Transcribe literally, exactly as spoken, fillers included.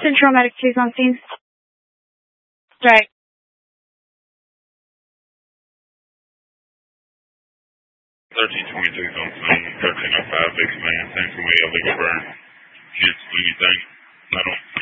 Central Medic two's on scene. Right. thirteen twenty-six on scene, thirteen oh five, expand, same from way, illegal burn. Can't do anything. I don't